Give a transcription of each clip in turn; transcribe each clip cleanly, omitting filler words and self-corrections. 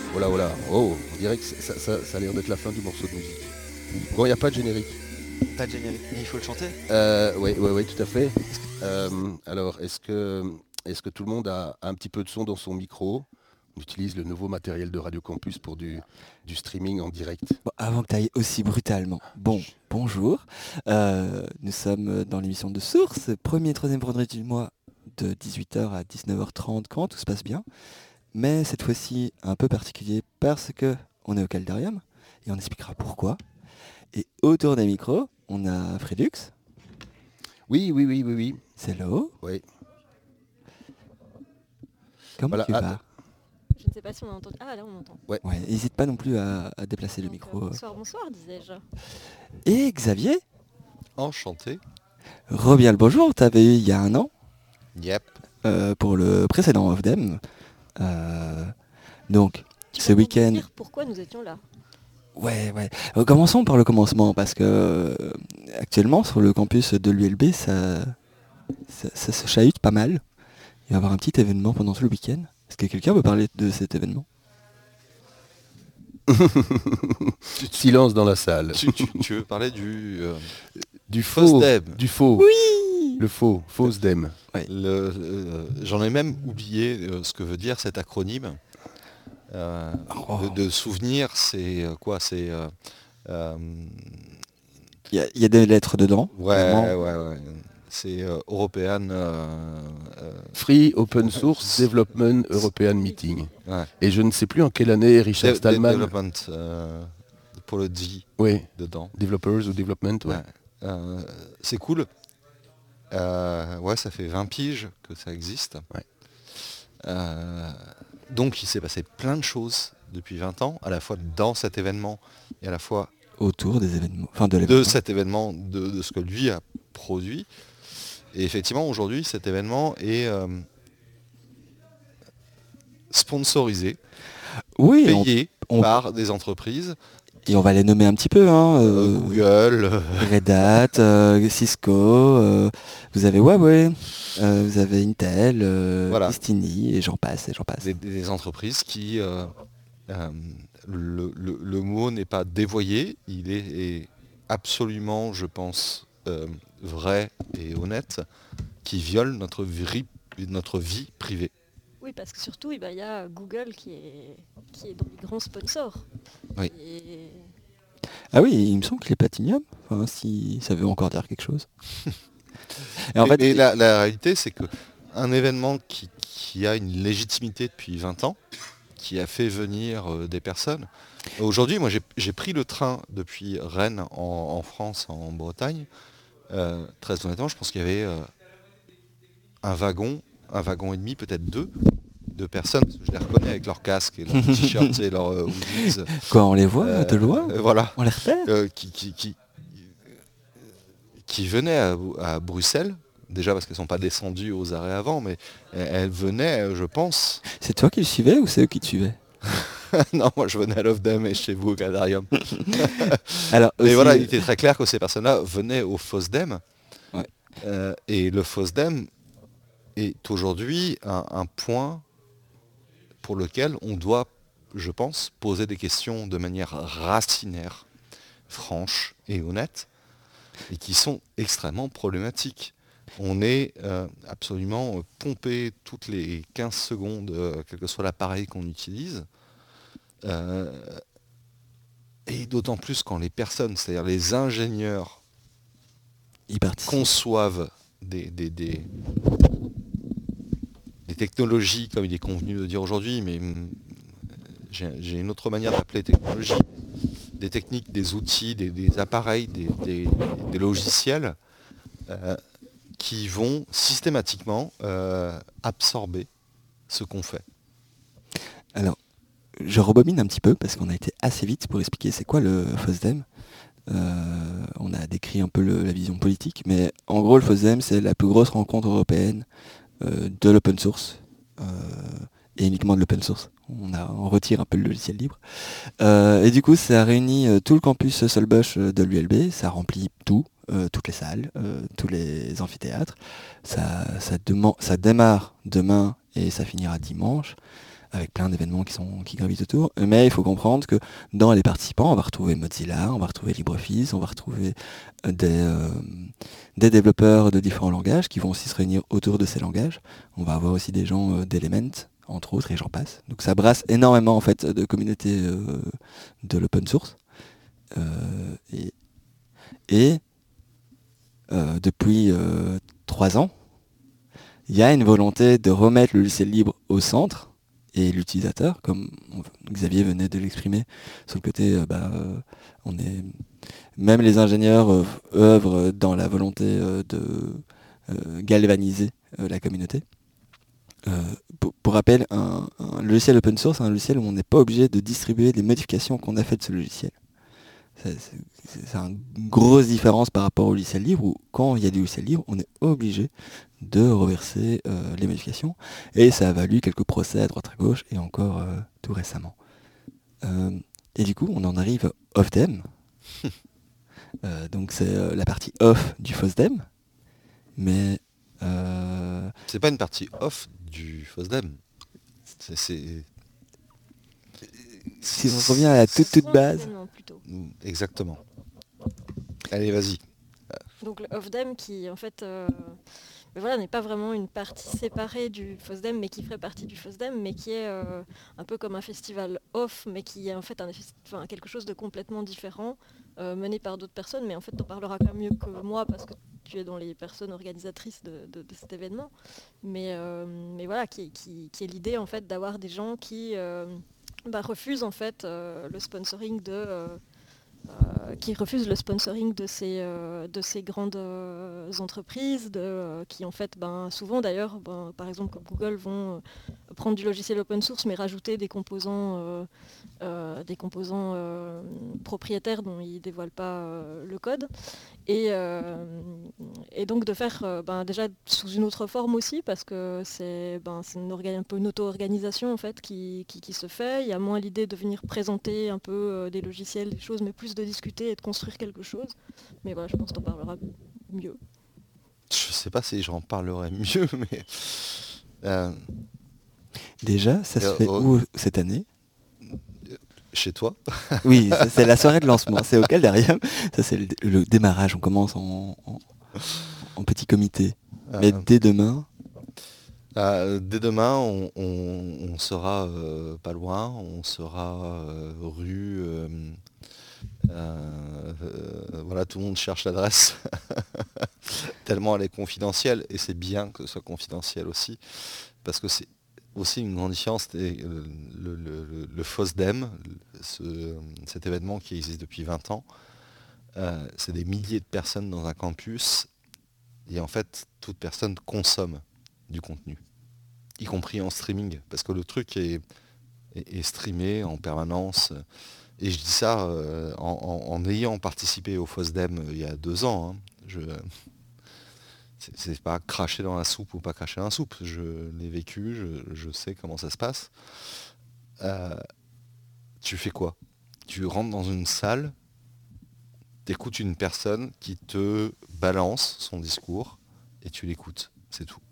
Voilà, voilà. Oh, on dirait que ça a l'air d'être la fin du morceau de musique. Bon, il n'y a pas de générique. Pas de générique. Et il faut le chanter. Oui, ouais, ouais, tout à fait. Est-ce que... Alors, est-ce que tout le monde a un petit peu de son dans son micro? On utilise le nouveau matériel de Radio Campus pour du streaming en direct. Bon, avant que tu ailles aussi brutalement, bonjour. Nous sommes dans l'émission de Source, premier et troisième vendredi du mois de 18h à 19h30 quand tout se passe bien. Mais cette fois-ci un peu particulier parce que on est au Caldarium et on expliquera pourquoi. Et autour des micros, on a Fredux, Oui, oui, oui, oui, oui. Cello. Oui. Comment Voilà. tu vas? Je ne sais pas si on entend. Ah là on entend. Ouais. Ouais, n'hésite pas non plus à déplacer le Donc, micro. bonsoir, bonsoir disais-je. Et Xavier, Enchanté. re-bien le bonjour, t'avais eu il y a un an Yep. pour le précédent OFDEM. Donc, Tu ce peux nous week-end... dire pourquoi nous étions là? Ouais, ouais. Commençons par le commencement, parce que actuellement, sur le campus de l'ULB, ça se chahute pas mal. Il va y avoir un petit événement pendant tout le week-end. Est-ce que quelqu'un veut parler de cet événement? Silence dans la salle. Tu veux parler Du faux faux. Deb. Du faux. Oui. Le faux. Fausse dem. Ouais. J'en ai même oublié ce que veut dire cet acronyme. De souvenir, c'est quoi? C'est Il y a des lettres dedans. ouais. C'est European. Free Open Source Development European Meeting. Ouais. Et je ne sais plus en quelle année Richard Stallman. Development pour le D Oui. dedans. Developers ou Development, ouais. Ouais. C'est cool. Ouais, ça fait 20 piges que ça existe. Ouais. Donc il s'est passé plein de choses depuis 20 ans, à la fois dans cet événement et à la fois Autour des événements. Enfin, de de l'événement. cet événement, de ce que lui a produit. Et effectivement, aujourd'hui, cet événement est sponsorisé, Oui, payé on- par des entreprises. et on va les nommer un petit peu. Google, Red Hat, Cisco, vous avez Huawei, vous avez Intel, Voilà. Destiny, et j'en passe, et j'en passe. des entreprises qui... le mot n'est pas dévoyé, il est absolument, je pense, vrai et honnête, qui viole notre vie privée. Oui, parce que surtout, il y a Google qui est dans les grands sponsors. Oui. Et Ah oui, il me semble que les Platinium, enfin, si ça veut encore dire quelque chose. Et en Mais fait, la réalité, c'est que un événement qui a une légitimité depuis 20 ans, qui a fait venir des personnes. Aujourd'hui, moi, j'ai pris le train depuis Rennes en France, en Bretagne. Très honnêtement, je pense qu'il y avait un wagon et demi, peut-être deux, de personnes, parce que je les reconnais avec leur casque et leurs t-shirts et leurs hoodies. quand on les voit de loin, Voilà. on les repère. Qui venaient à Bruxelles, déjà parce qu'elles ne sont pas descendues aux arrêts avant, mais elles venaient, je pense... C'est toi qui le suivais ou c'est eux qui te suivaient? Non, moi je venais à l'OFDEM et chez vous au Calarium. Alors, Mais aussi, voilà, il était très clair que ces personnes-là venaient au FOSDEM. Ouais. Et le FOSDEM est aujourd'hui un point pour lequel on doit, je pense, poser des questions de manière racinaire, franche et honnête, et qui sont extrêmement problématiques. On est absolument pompé toutes les 15 secondes, quel que soit l'appareil qu'on utilise. Et d'autant plus quand les personnes, c'est-à-dire les ingénieurs, ils participent. conçoivent des technologies, comme il est convenu de dire aujourd'hui, mais j'ai une autre manière d'appeler technologie, des techniques, des outils, des appareils, des logiciels qui vont systématiquement absorber ce qu'on fait. Alors, je rebobine un petit peu parce qu'on a été assez vite pour expliquer c'est quoi le FOSDEM. On a décrit un peu la vision politique, mais en gros le FOSDEM c'est la plus grosse rencontre européenne de l'open source et uniquement de l'open source. On retire un peu le logiciel libre. Et du coup ça réunit tout le campus Solbosch de l'ULB, ça remplit tout, toutes les salles, tous les amphithéâtres. Ça démarre demain et ça finira dimanche. avec plein d'événements qui gravitent autour. Mais il faut comprendre que dans les participants, on va retrouver Mozilla, on va retrouver LibreOffice, on va retrouver des développeurs de différents langages qui vont aussi se réunir autour de ces langages. On va avoir aussi des gens d'Element, entre autres, et j'en passe. Donc ça brasse énormément en fait de communautés de l'open source. Depuis 3 ans, il y a une volonté de remettre le logiciel libre au centre et l'utilisateur, comme Xavier venait de l'exprimer, sur le côté, même les ingénieurs œuvrent dans la volonté de galvaniser la communauté. Pour rappel, un logiciel open source, c'est un logiciel où on n'est pas obligé de distribuer les modifications qu'on a faites de ce logiciel. C'est une grosse différence par rapport au logiciel libre où quand il y a du logiciel libre, on est obligé de reverser les modifications et ça a valu quelques procès à droite à gauche et encore tout récemment. Et du coup, on en arrive à Ofdem. Donc c'est la partie off du FOSDEM, mais C'est pas une partie off du FOSDEM. si on revient à la toute base. Plutôt. Exactement. Allez, vas-y. Donc le Ofdem qui en fait n'est pas vraiment une partie séparée du FOSDEM mais qui ferait partie du FOSDEM mais qui est un peu comme un festival off mais qui est en fait quelque chose de complètement différent mené par d'autres personnes, mais en fait t'en parleras quand même mieux que moi parce que tu es dans les personnes organisatrices de cet événement, mais voilà qui est l'idée en fait d'avoir des gens qui refusent en fait le sponsoring qui refusent le sponsoring de ces grandes entreprises qui en fait souvent d'ailleurs par exemple comme Google vont prendre du logiciel open source mais rajouter des composants propriétaires dont ils ne dévoilent pas le code et donc de faire déjà sous une autre forme aussi parce que c'est un peu une auto-organisation en fait qui se fait. Il y a moins l'idée de venir présenter un peu des logiciels, des choses, mais plus de discuter et de construire quelque chose. Mais voilà, je pense que tu en parleras mieux. Je sais pas si j'en parlerai mieux, mais... Déjà, ça se fait où cette année ? Chez toi. Oui, c'est la soirée de lancement, c'est au Caldarium. Ça c'est le démarrage, on commence en petit comité. Mais dès demain... Dès demain, on sera pas loin, on sera rue... voilà, tout le monde cherche l'adresse. Tellement elle est confidentielle, et c'est bien que ce soit confidentiel aussi, parce que c'est aussi une grande différence. Le FOSDEM, cet événement qui existe depuis 20 ans, c'est des milliers de personnes dans un campus, et en fait, toute personne consomme du contenu, y compris en streaming, parce que le truc est streamé en permanence. Et je dis ça en ayant participé au FOSDEM il y a 2 ans. C'est pas cracher dans la soupe ou pas cracher dans la soupe. Je l'ai vécu, je sais comment ça se passe. Tu fais quoi ? Tu rentres dans une salle, t'écoutes une personne qui te balance son discours et tu l'écoutes. C'est tout.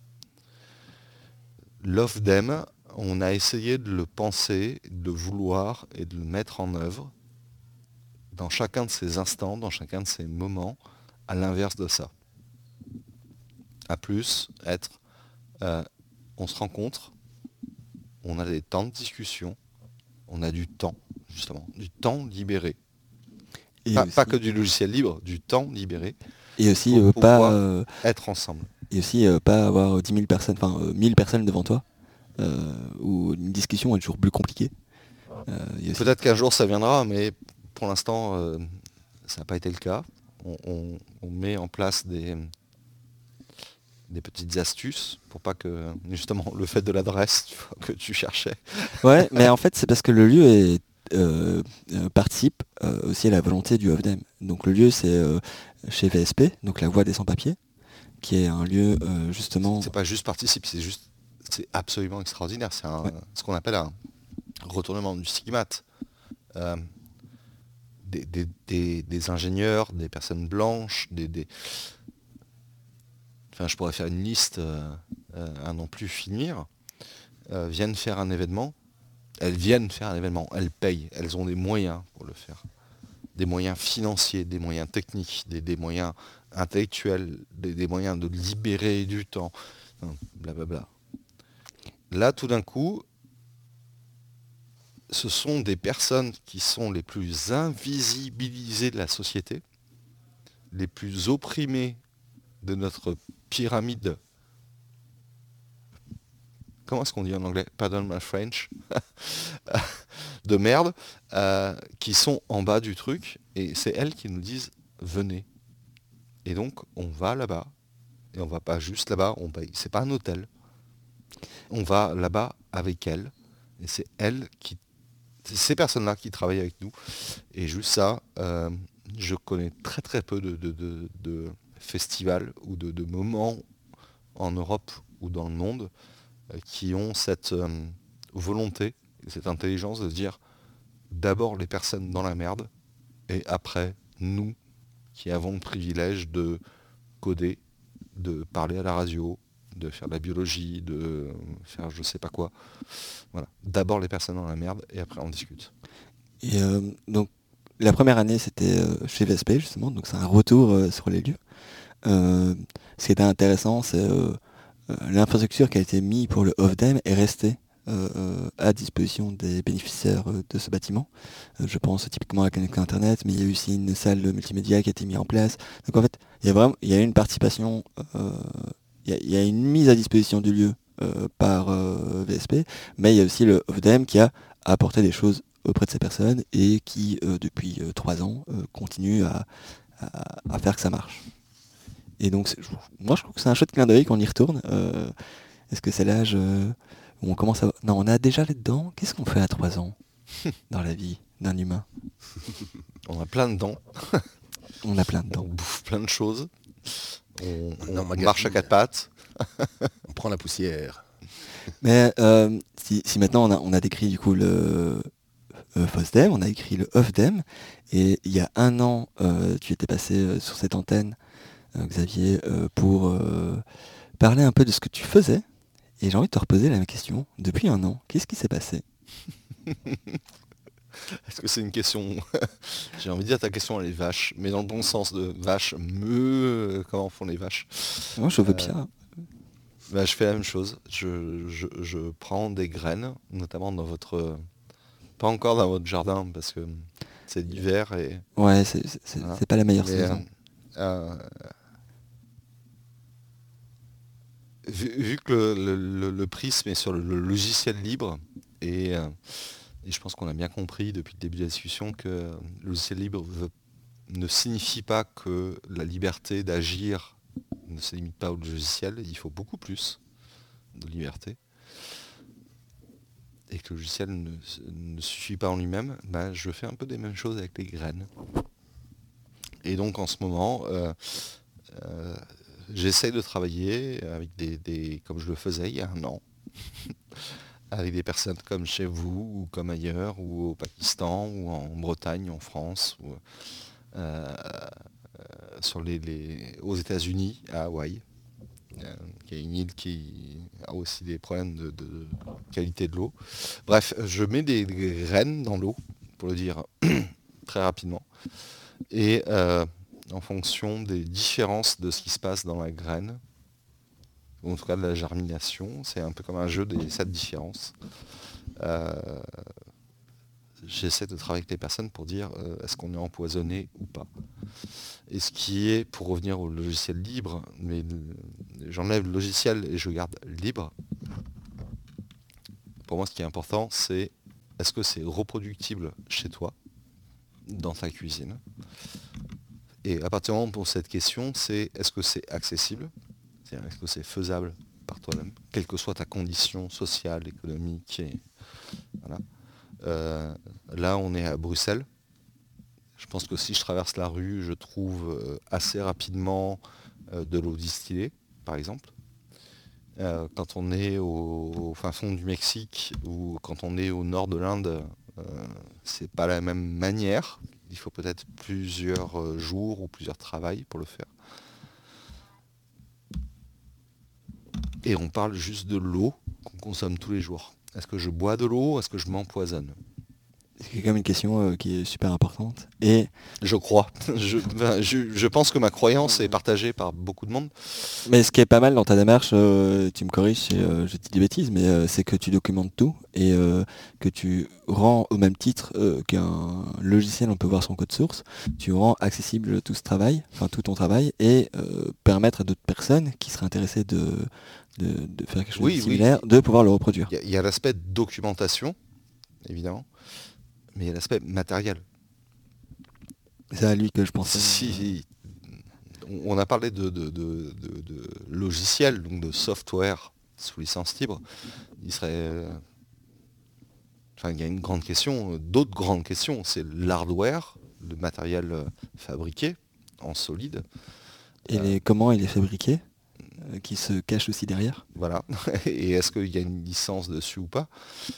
L'Ofdem, on a essayé de le penser, de le vouloir et de le mettre en œuvre dans chacun de ces instants, dans chacun de ces moments, à l'inverse de ça. À plus, on se rencontre, on a des temps de discussion, on a du temps, justement, du temps libéré. Pas que du logiciel libre, du temps libéré. Et aussi pour pouvoir être ensemble. Et aussi pas avoir 10 000 personnes, 1000 personnes devant toi, où une discussion est toujours plus compliquée. Peut-être qu'un jour ça viendra, mais pour l'instant ça n'a pas été le cas. On met en place des petites astuces pour pas que justement le fait de l'adresse que tu cherchais. Ouais, mais en fait c'est parce que le lieu participe aussi à la volonté du Ofdem. Donc le lieu c'est chez VSP, donc la Voix des sans-papiers, qui est un lieu justement... C'est pas juste participe, c'est absolument extraordinaire. C'est ce qu'on appelle un retournement du stigmate. Des ingénieurs, des personnes blanches, enfin je pourrais faire une liste à non plus finir, viennent faire un événement elles viennent faire un événement, elles payent, elles ont des moyens pour le faire. Des moyens financiers, des moyens techniques, des moyens intellectuels, des moyens de libérer du temps, blablabla. Là, tout d'un coup, ce sont des personnes qui sont les plus invisibilisées de la société, les plus opprimées de notre pyramide. Comment est-ce qu'on dit en anglais? Pardon my French. De merde, qui sont en bas du truc, et c'est elles qui nous disent venez. Et donc on va là-bas, et on va pas juste là-bas, c'est pas un hôtel. On va là-bas avec elles, et c'est ces personnes-là qui travaillent avec nous. Et juste ça, je connais très très peu de festivals ou de moments en Europe ou dans le monde qui ont cette volonté, cette intelligence de dire d'abord les personnes dans la merde et après nous qui avons le privilège de coder, de parler à la radio, de faire de la biologie, de faire je sais pas quoi. Voilà. D'abord les personnes dans la merde et après on discute. Et donc la première année c'était chez VSP justement, donc c'est un retour sur les lieux. Ce qui était intéressant, c'est l'infrastructure qui a été mise pour le OFDEM est restée à disposition des bénéficiaires de ce bâtiment. Je pense typiquement à la connexion Internet, mais il y a eu aussi une salle multimédia qui a été mise en place. Donc en fait, il y a une participation, il y a une mise à disposition du lieu par VSP, mais il y a aussi le OFDEM qui a apporté des choses auprès de ces personnes et qui, depuis 3 ans, continue à faire que ça marche. Et donc, moi, je trouve que c'est un chouette clin d'œil qu'on y retourne. Est-ce que c'est l'âge où on commence à... Non, on a déjà les dents. Qu'est-ce qu'on fait à 3 ans dans la vie d'un humain? On a plein de dents. On a plein de dents. On bouffe plein de choses. On magasine. marche à 4 pattes. On prend la poussière. Mais si maintenant on a décrit du coup le FOSDEM, on a écrit le OFDEM, et il y a 1 an, tu étais passé sur cette antenne, Xavier, pour parler un peu de ce que tu faisais. Et j'ai envie de te reposer la même question. Depuis 1 an, qu'est-ce qui s'est passé? Est-ce que c'est une question... J'ai envie de dire ta question elle est vache, mais dans le bon sens de vache, comment font les vaches? Moi, je veux bien. Je fais la même chose. Je prends des graines, notamment dans votre... Pas encore dans votre jardin, parce que c'est l'hiver et... Ouais, c'est Voilà. pas la meilleure Mais, saison. Vu que le prisme est sur le logiciel libre, et je pense qu'on a bien compris depuis le début de la discussion que le logiciel libre ne signifie pas que la liberté d'agir ne se limite pas au logiciel, il faut beaucoup plus de liberté. Et que le logiciel ne suffit pas en lui-même, je fais un peu des mêmes choses avec les graines. Et donc en ce moment, j'essaie de travailler avec comme je le faisais il y a 1 an, avec des personnes comme chez vous, ou comme ailleurs, ou au Pakistan, ou en Bretagne, en France, ou aux États-Unis, à Hawaï, qui est une île qui a aussi des problèmes de qualité de l'eau. Bref, je mets des graines dans l'eau, pour le dire très rapidement, et en fonction des différences de ce qui se passe dans la graine, ou en tout cas de la germination, c'est un peu comme un jeu des 7 différences. J'essaie de travailler avec les personnes pour dire est-ce qu'on est empoisonné ou pas. Et ce qui est, pour revenir au logiciel libre, mais j'enlève le logiciel et je garde libre. Pour moi, ce qui est important, c'est est-ce que c'est reproductible chez toi, dans ta cuisine. Et à partir du moment pour cette question, c'est est-ce que c'est accessible, c'est-à-dire est-ce que c'est faisable par toi-même, quelle que soit ta condition sociale, économique. Voilà. Là, on est à Bruxelles. Je pense que si je traverse la rue, je trouve assez rapidement de l'eau distillée, par exemple. Quand on est au fin fond du Mexique ou quand on est au nord de l'Inde, c'est pas la même manière. Il faut peut-être plusieurs jours ou plusieurs travails pour le faire. Et on parle juste de l'eau qu'on consomme tous les jours. Est-ce que je bois de l'eau? Est-ce que je m'empoisonne? C'est quand même une question qui est super importante. Et Je crois. Je pense que ma croyance est partagée par beaucoup de monde. mais ce qui est pas mal dans ta démarche, tu me corriges si je dis des bêtises, mais c'est que tu documentes tout et que tu rends au même titre qu'un logiciel, on peut voir son code source, tu rends accessible tout ce travail, enfin tout ton travail, et permettre à d'autres personnes qui seraient intéressées de faire quelque chose Oui, de oui. similaire, de pouvoir le reproduire. Il y a l'aspect documentation, évidemment, mais il y a l'aspect matériel. C'est à lui que je pensais. Si on a parlé de logiciels, donc de software sous licence libre, il serait... Enfin, il y a une grande question, d'autres grandes questions, c'est l'hardware, le matériel fabriqué en solide. Et comment il est fabriqué, qui se cache aussi derrière. Voilà. Et est-ce qu'il y a une licence dessus ou pas?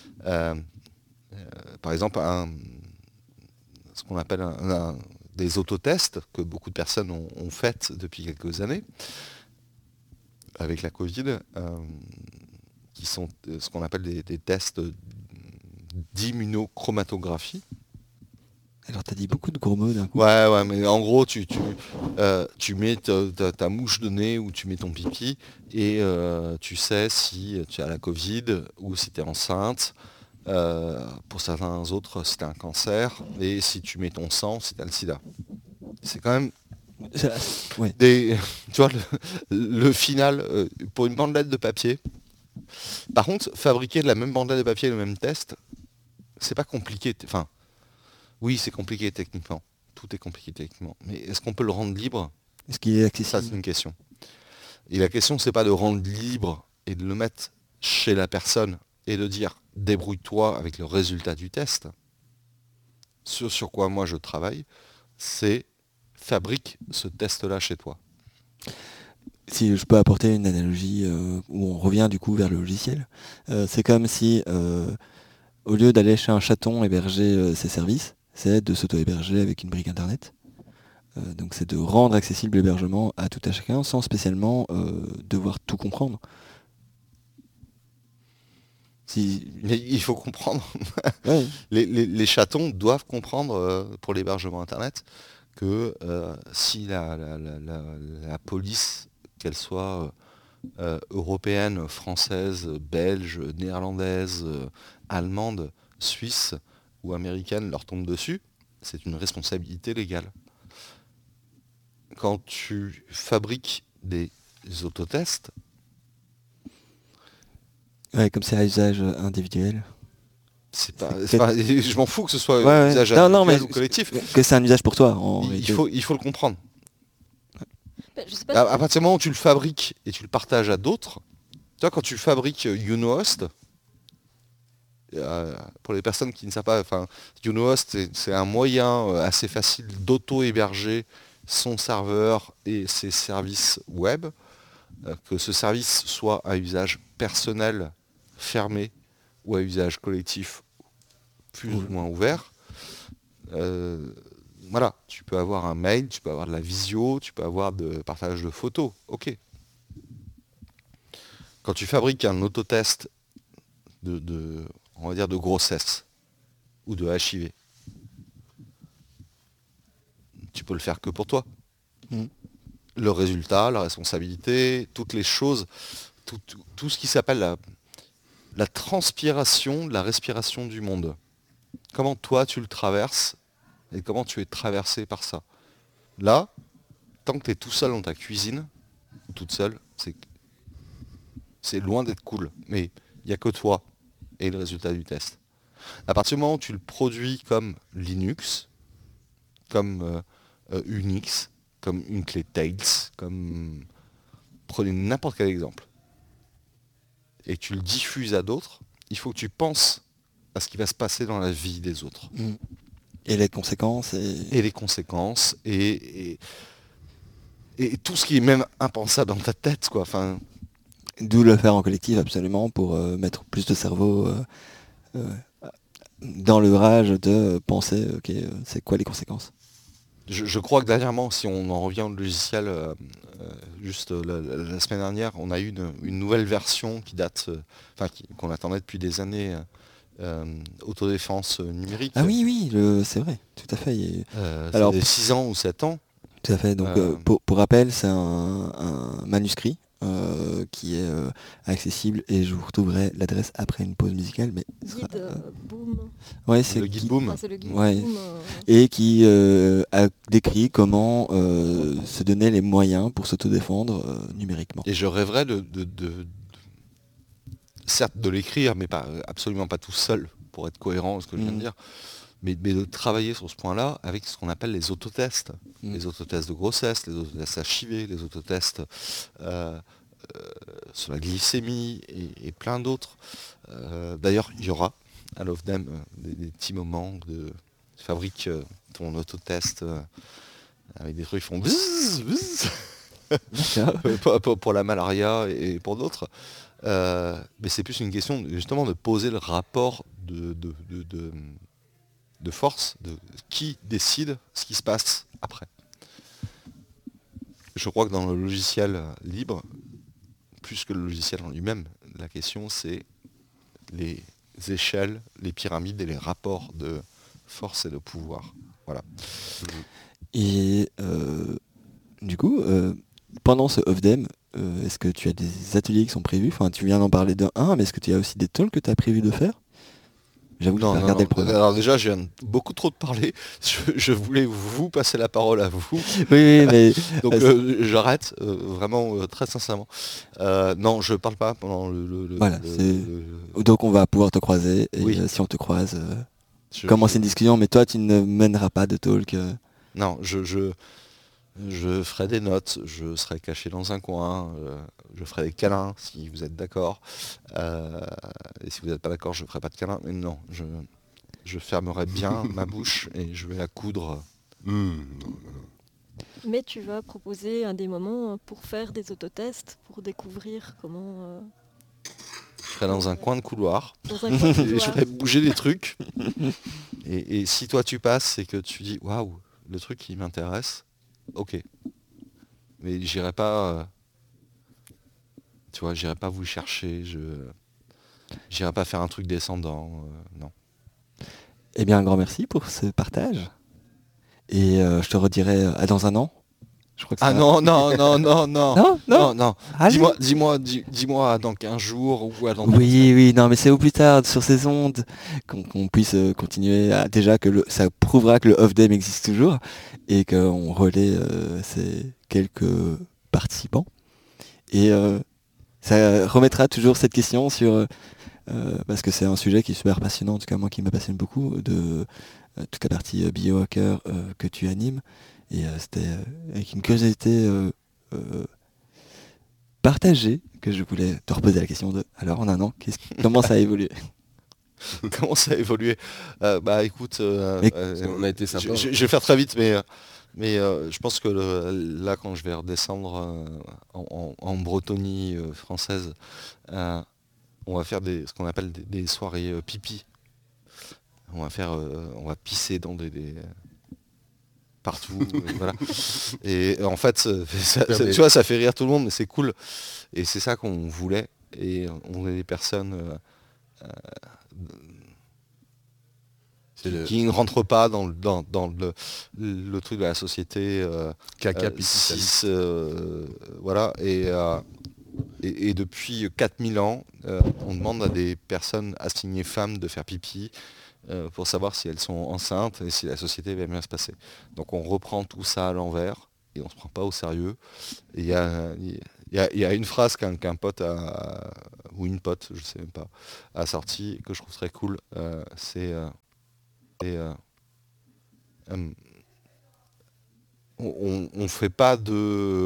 Par exemple, ce qu'on appelle des autotests que beaucoup de personnes ont fait depuis quelques années avec la Covid, qui sont ce qu'on appelle des tests d'immunochromatographie. Alors t'as dit beaucoup de gros mots d'un coup. Ouais, mais en gros, tu mets ta mouche de nez ou tu mets ton pipi et tu sais si tu as la Covid ou si tu es enceinte. Pour certains autres, si tu as un cancer. Et si tu mets ton sang, si tu as le sida. C'est quand même Ouais. tu vois, le final, pour une bandelette de papier. Par contre, fabriquer de la même bandelette de papier, le même test, c'est pas compliqué. Enfin, oui, c'est compliqué techniquement. Tout est compliqué techniquement. Mais est-ce qu'on peut le rendre libre? Est-ce qu'il est Ça, accessible? c'est une question. Et la question, c'est pas de rendre libre et de le mettre chez la personne et de dire débrouille-toi avec le résultat du test. Sur quoi moi je travaille, c'est fabrique ce test-là chez toi. Si je peux apporter une analogie où on revient du coup vers le logiciel, c'est comme si au lieu d'aller chez un chaton héberger ses services, c'est de s'auto-héberger avec une brique internet. Donc c'est de rendre accessible l'hébergement à tout à chacun sans spécialement devoir tout comprendre. Mais il faut comprendre. Ouais. Les chatons doivent comprendre pour l'hébergement internet que si la police, qu'elle soit européenne, française, belge, néerlandaise, allemande, suisse ou américaine leur tombe dessus, c'est une responsabilité légale. Quand tu fabriques des autotests, Ouais, comme c'est à usage individuel. je m'en fous que ce soit Ouais. usage Non, individuel mais ou collectif. que c'est un usage pour toi en Il réalité. faut le comprendre. Je sais pas À partir du moment où tu le fabriques et tu le partages à d'autres, tu vois, quand tu fabriques Unohost, pour les personnes qui ne savent pas, enfin, Unohost, c'est un moyen assez facile d'auto-héberger son serveur et ses services web, que ce service soit à usage personnel fermé ou à usage collectif plus ou moins ouvert. Voilà, tu peux avoir un mail, tu peux avoir de la visio, tu peux avoir de partage de photos, ok. Quand tu fabriques un autotest on va dire de grossesse ou de HIV, tu peux le faire que pour toi. Mm. Le résultat, la responsabilité, toutes les choses, tout ce qui s'appelle la transpiration, la respiration du monde. Comment toi tu le traverses et comment tu es traversé par ça. Là, tant que tu es tout seul dans ta cuisine, toute seule, c'est loin d'être cool. Mais il n'y a que toi et le résultat du test. À partir du moment où tu le produis comme Linux, comme Unix, comme une clé Tails, comme... Prenez n'importe quel exemple. Et tu le diffuses à d'autres, il faut que tu penses à ce qui va se passer dans la vie des autres. Mm. Et les conséquences Et les conséquences, et tout ce qui est même impensable dans ta tête, quoi. Enfin, d'où le faire en collectif absolument pour mettre plus de cerveau dans le rage de penser ok, c'est quoi les conséquences. je crois que dernièrement, si on en revient au logiciel, juste la semaine dernière, on a eu une nouvelle version qui date, qu'on attendait depuis des années, autodéfense numérique. Ah oui, oui, c'est vrai, tout à fait. Alors, C'est 6 ans ou 7 ans. tout à fait. Donc, pour rappel, c'est un manuscrit qui est accessible et je vous retrouverai l'adresse après une pause musicale. Mais Guide Boom. ouais, c'est Le guide Boom. Enfin, c'est le guide Ouais. Boom. Et qui a décrit comment se donner les moyens pour s'autodéfendre numériquement. Et je rêverais certes de l'écrire, mais absolument pas tout seul, pour être cohérent avec ce que je viens de dire, mais de travailler sur ce point-là avec ce qu'on appelle les autotests. Les autotests de grossesse, les autotests HIV, les autotests sur la glycémie et plein d'autres. D'ailleurs, il y aura à l'OFDEM des petits moments de fabrique ton autotest avec des trucs qui font bzzz, bzzz. pour la malaria et pour d'autres. Mais c'est plus une question justement de poser le rapport de force, de qui décide ce qui se passe après. Je crois que dans le logiciel libre, plus que le logiciel en lui-même, la question c'est les échelles, les pyramides et les rapports de force et de pouvoir. Voilà. Et du coup, pendant ce OFDEM, est-ce que tu as des ateliers qui sont prévus? Enfin, tu viens d'en parler d'un, mais est-ce que tu as aussi des talks que tu as prévu de faire? J'avoue que j'ai pas regardé le programme. Alors déjà, je viens beaucoup trop de parler. Je voulais vous passer la parole à vous. Oui, mais Donc j'arrête, vraiment très sincèrement. Non, je parle pas pendant voilà, donc on va pouvoir te croiser et Oui. Si on te croise, commencer une discussion, mais toi tu ne mèneras pas de talk. Non, je ferai des notes, je serai caché dans un coin, je ferai des câlins si vous êtes d'accord. Et si vous n'êtes pas d'accord, je ne ferai pas de câlins. Mais non, je fermerai bien ma bouche et je vais la coudre. Mais tu vas proposer des moments pour faire des autotests, pour découvrir comment... Je serai dans un coin de couloir. Dans un coin de Et je couloir. ferai bouger des trucs. Et si toi tu passes et que tu dis waouh, le truc qui m'intéresse, ok. Mais j'irai pas. Tu vois, j'irai pas vous chercher. J'irai pas faire un truc descendant. Non. Eh bien, un grand merci pour ce partage. Et je te redirai dans un an. Je crois que ça... Non. Non. Allez. Dis-moi dans 15 jours ou dans... Oui, non, mais c'est au plus tard sur ces ondes qu'on puisse continuer déjà que ça prouvera que le OFDEM existe toujours et qu'on relaie ces quelques participants. Et ça remettra toujours cette question sur parce que c'est un sujet qui est super passionnant, en tout cas moi qui me passionne beaucoup, de toute la partie biohacker que tu animes. Et c'était avec une curiosité partagée que je voulais te reposer la question de alors en un an, comment ça a évolué? Comment ça a évolué? Écoute, on a été sympa. Je vais faire très vite, mais je pense que là, quand je vais redescendre en Bretonie française, on va faire ce qu'on appelle des soirées pipi. On va pisser dans des partout, voilà. Et en fait, tu vois, ça fait rire tout le monde, mais c'est cool. Et c'est ça qu'on voulait. Et on est des personnes qui ne rentrent pas dans le truc de la société Caca, voilà. Et depuis 4000 ans, on demande à des personnes assignées femmes de faire pipi pour savoir si elles sont enceintes et si la société va bien se passer. Donc on reprend tout ça à l'envers et on se prend pas au sérieux. Il y a une phrase qu'un pote ou une pote, je sais même pas, a sorti que je trouve très cool. On fait pas de